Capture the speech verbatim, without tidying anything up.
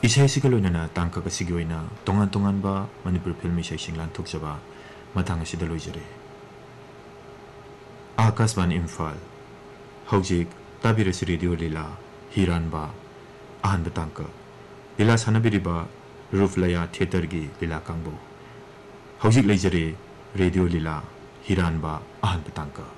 isai sigalonana tangka kasigoina tongan tongan ba Manipur film isai singlan thukjaba mathang asida loijare Akashvani Imphal hojik tabirasi radio lila hiran ba ahan batangka lila sanabiriba Ruflaya theater gi lila kangbo hojik leijare radio lila hiran ba ahan batangka